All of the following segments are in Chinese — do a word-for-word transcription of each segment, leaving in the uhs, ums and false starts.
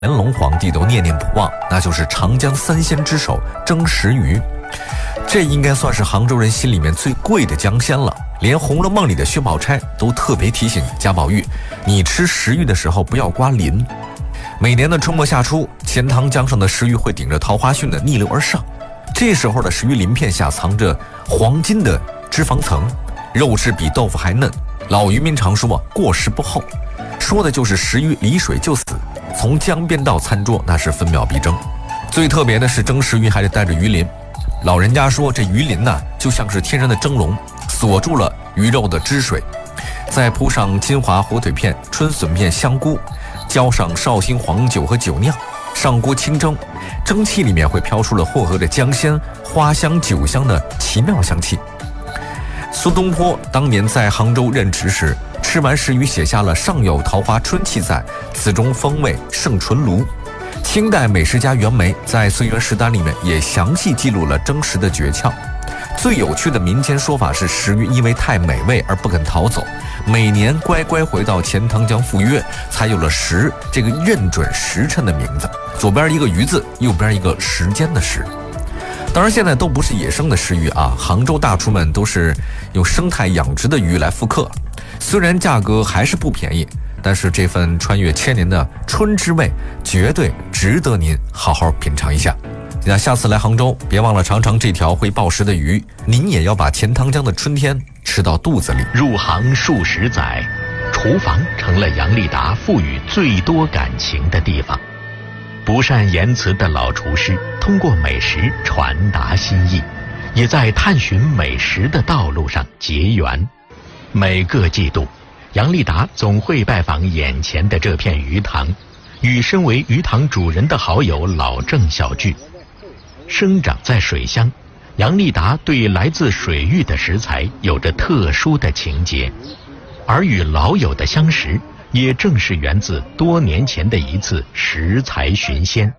乾隆皇帝都念念不忘，那就是长江三鲜之首蒸石鱼。这应该算是杭州人心里面最贵的江鲜了，连《红楼梦》里的薛宝钗都特别提醒贾宝玉，你吃石鱼的时候不要刮鳞。每年的春末夏初，钱塘江上的石鱼会顶着桃花汛的逆流而上，这时候的石鱼鳞片下藏着黄金的脂肪层，肉质比豆腐还嫩。老渔民常说过时不候，说的就是石鱼离水就死，从江边到餐桌那是分秒必争。最特别的是蒸石鱼还得带着鱼鳞，老人家说这鱼鳞呢就像是天然的蒸笼，锁住了鱼肉的汁水，再铺上金华火腿片、春笋片、香菇，浇上绍兴黄酒和酒酿，上锅清蒸，蒸汽里面会飘出了混合着姜鲜、花香、酒香的奇妙香气。苏东坡当年在杭州任职时，吃完石鱼写下了上有桃花春气在，此中风味胜醇炉。清代美食家袁枚在《岁月食单》里面也详细记录了蒸食的诀窍。最有趣的民间说法是，石鱼因为太美味而不肯逃走，每年乖乖回到钱塘江赴约，才有了石这个认准时辰的名字，左边一个鱼字，右边一个时间的时。当然现在都不是野生的石鱼啊，杭州大厨们都是用生态养殖的鱼来复刻，虽然价格还是不便宜，但是这份穿越千年的春之味绝对值得您好好品尝一下。那下次来杭州别忘了尝尝这条会报时的鱼，您也要把钱塘江的春天吃到肚子里。 入行数十载，厨房成了杨立达赋予最多感情的地方。不善言辞的老厨师通过美食传达心意，也在探寻美食的道路上结缘。每个季度，杨立达总会拜访眼前的这片鱼塘，与身为鱼塘主人的好友老郑小聚。生长在水乡，杨立达对来自水域的食材有着特殊的情结，而与老友的相识也正是源自多年前的一次食材寻鲜。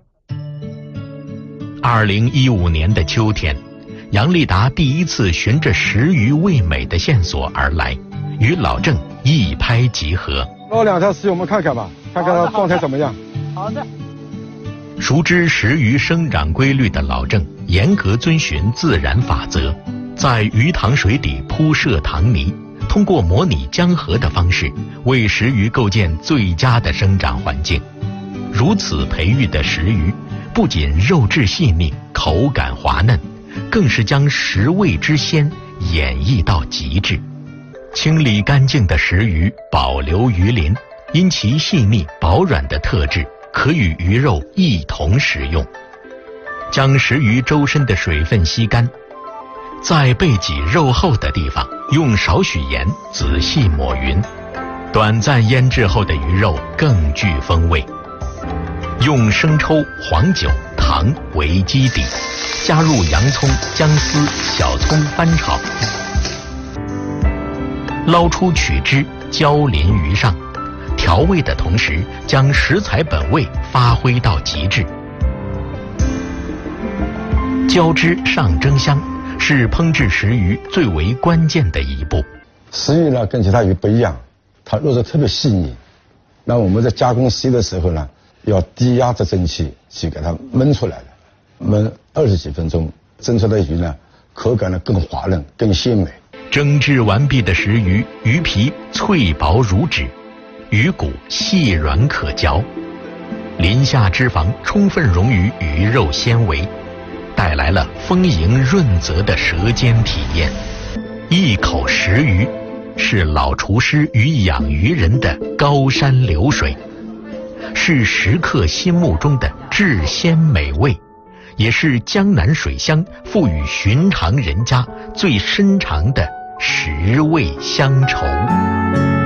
二零一五年的秋天，杨立达第一次循着石鱼味美的线索而来，与老郑一拍即合。 捞两条石鱼我们看看吧，看看它状态怎么样。 好的。 熟知石鱼生长规律的老郑严格遵循自然法则，在鱼塘水底铺设塘泥，通过模拟江河的方式为石鱼构建最佳的生长环境。如此培育的石鱼不仅肉质细腻，口感滑嫩，更是将食味之鲜演绎到极致。清理干净的石鱼保留鱼鳞，因其细腻薄软的特质，可与鱼肉一同食用。将石鱼周身的水分吸干，在背脊肉厚的地方用少许盐仔细抹匀，短暂腌制后的鱼肉更具风味。用生抽、黄酒、糖为基底，加入洋葱、姜丝、小葱翻炒，捞出取汁，浇淋鱼上，调味的同时将食材本味发挥到极致。浇汁上蒸香是烹制石鱼最为关键的一步。 石鱼呢跟其他鱼不一样，它肉质特别细腻，那我们在加工石鱼的时候呢，要低压着蒸汽去给它焖出来的，焖二十几分钟，蒸出来的鱼呢口感呢更滑嫩更鲜美。 蒸制完毕的石鱼，鱼皮脆薄如纸，鱼骨细软可嚼，鳞下脂肪充分溶于鱼肉纤维，带来了丰盈润泽的舌尖体验。一口石鱼是老厨师与养鱼人的高山流水，是食客心目中的至鲜美味，也是江南水乡赋予寻常人家最深长的食味乡愁。